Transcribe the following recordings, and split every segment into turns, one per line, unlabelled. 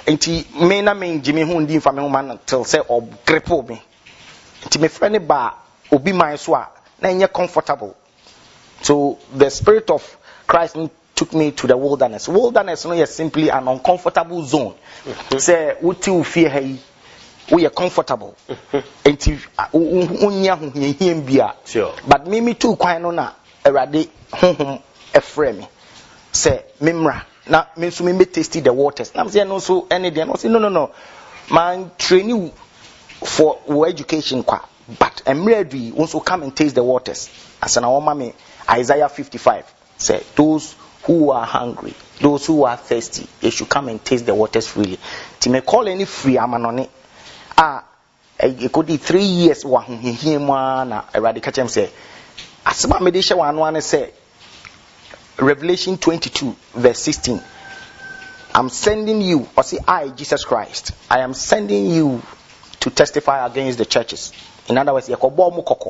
Enti me na me Jimmy hu ndi mfa me ho man till say or cripple me. Enti me friend ba obi man so a na enye comfortable. So the Spirit of Christ took me to the wilderness. Wilderness no is simply an uncomfortable zone. Say uti ufie hai we are comfortable. Enti unya hu hiem bia. But me too kwan no na erade honhom efre me. Say memra na me so me tasty the waters. Na say no so any day no say no. Man train you for education kwa. But emre also come and taste the waters. As an woman me Isaiah 55 say those who are hungry, those who are thirsty, they should come and taste the waters freely. To me call any free amanone. It could be 3 years wa him na eradicate say asema me de hye wan say Revelation 22 verse 16. I'm sending you, or say I, Jesus Christ, I am sending you to testify against the churches. In other words, yakobo mu koko.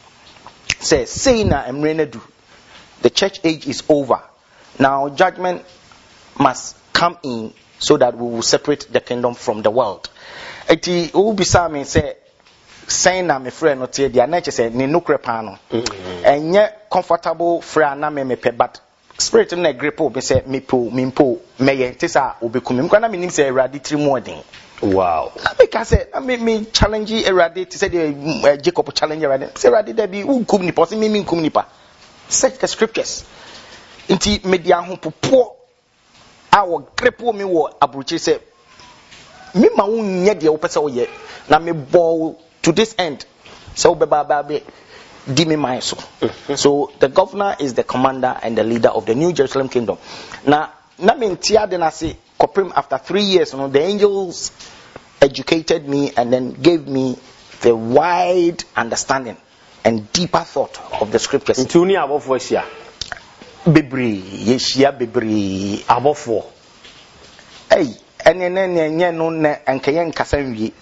Say na emre do. The church age is over. Now judgment must come in so that we will separate the kingdom from the world. Eti ubisa me say na me friend no tie dia na che say ne nokre pa no. Enye comfortable friend na me pe but spirit na grip obi say mimpo meye tisa obekum mkwana me nim say erade trimodin. Wow. Because say me challenge erade to say the Jacob challenge erade. Say erade there be unkum ni person me nkum nipa. Search the scriptures. Inti media ho popo awo grepo me wo abruchi say me ma wonye de wo pese wo ye na me ball to this end so be di me mind so. So the governor is the commander and the leader of the New Jerusalem kingdom. Na me ntia de na say koprim after 3 years the angels educated me and then gave me the wide understanding and deeper thought of the scriptures.
Ntuni abofo hia
Bebri, yeshia bebri
abofo.
Hey, enye no ne enkaye nkasa nwie.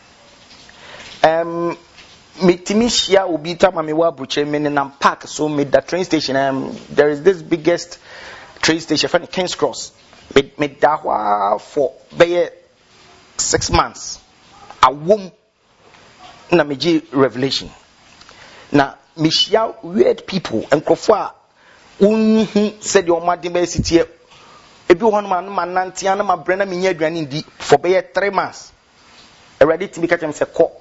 Mitimishia ubita mamewa buche menenam park so mid the train station there is this biggest train station from King's Cross. Mid dahwa for be 6 months. Awom na meji revelation. Na mishia weird people enkofo said your mother be sit here. Ebi won man nantia na mabrena menya aduane ndi for be 3 months. Already to be catch him say ko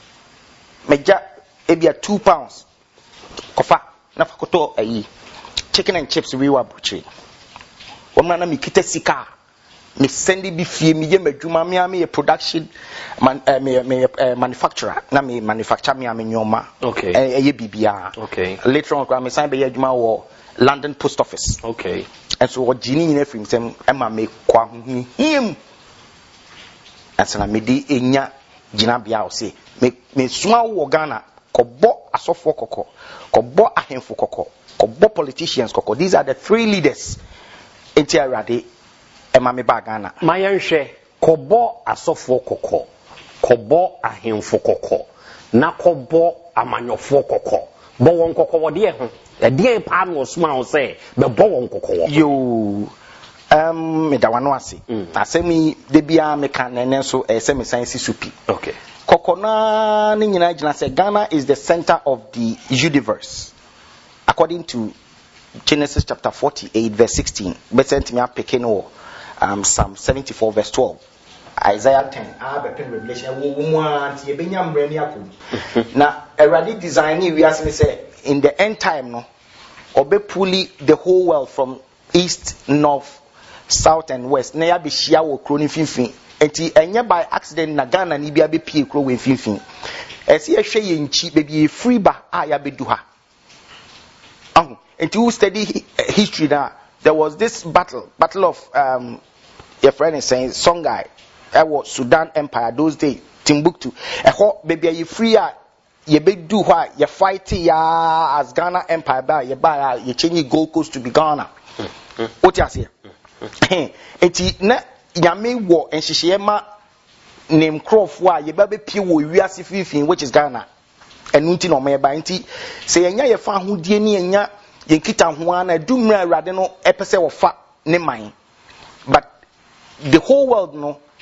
meja ebia 2 pounds. Kofa na fakoto ayi. Chicken and chips we were butchery. Womna na mikita sika. Me sendi bi fie me ye madwuma me am production manufacturer na me manufacture me am nyoma.
Okay.
Eye bibia.
Okay.
Later on me sign be adwuma wo London Post Office.
Okay.
And so what Gini in everything sem Emma me kwa him. And so na me di enya gina bia o say me suma wo Ghana kobo asofo koko kobo ahemfo koko kobo politicians koko. These are the 3 leaders in Tiarade Emma me ba Ghana.
Mayanhwe kobo asofo koko kobo ahemfo koko na kobo amanyofo koko bo won koko wo de ho de pa no suma wo say be bo won koko wo
yo me da wano ase asemi de bia me kan nene so ese me science supi.
Okay.
Koko na ni nyina gina say Ghana is the center of the universe according to Genesis chapter 48 verse 16. Be sent me apeke no Psalm 74 verse 12. Isaiah 10 Revelation wo anti e benya mbrani akom na erade design we as me say in the end time no obepuli the whole world from east, north, south and west na ya be hia wo kro ni finfin enti enye by accident na Ghana ni bia be pie kro we finfin ese ye hwe ye nchi be bi free ba a ya bedu ha enti who study history now there was this battle of your friend is saying Songhai Sudan Empire those days Timbuktu baby you free you be do what you fight ya as Ghana Empire ba you change Gold Coast to be Ghana. What you say? Eti na nyame wo enhihye ma name crop wa you be pie wo wiase fifin which is Ghana. Enu nti no me ba nti se yenya ye fa hodie ni yenya ye kita ho ana dumra awrade no epese wo fa ne man but the whole world no